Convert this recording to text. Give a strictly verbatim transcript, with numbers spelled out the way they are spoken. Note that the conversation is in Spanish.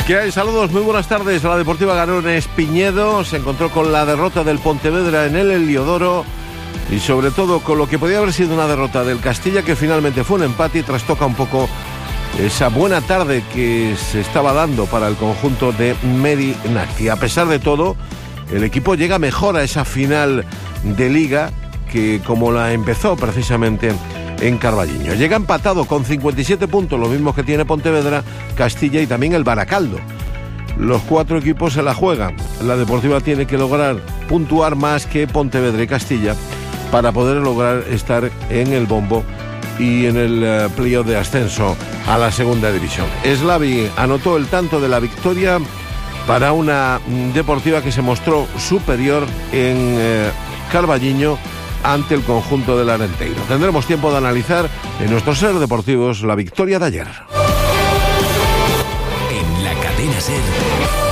¿Qué hay? Saludos, muy buenas tardes. La Deportiva ganó en Espiñedo, se encontró con la derrota del Pontevedra en el Heliodoro y sobre todo con lo que podía haber sido una derrota del Castilla, que finalmente fue un empate y trastoca un poco esa buena tarde que se estaba dando para el conjunto de Meri Nacti. A pesar de todo, el equipo llega mejor a esa final de Liga que como la empezó precisamente en Carballiño. Llega empatado con cincuenta y siete puntos, los mismos que tiene Pontevedra, Castilla y también el Baracaldo. Los cuatro equipos se la juegan. La Deportiva tiene que lograr puntuar más que Pontevedra y Castilla para poder lograr estar en el bombo y en el uh, playoff de ascenso a la segunda división. Slavi anotó el tanto de la victoria para una Deportiva que se mostró superior en uh, Carballiño ante el conjunto del Arenteiro. Tendremos tiempo de analizar en nuestros Ser Deportivos la victoria de ayer. En la cadena Ser.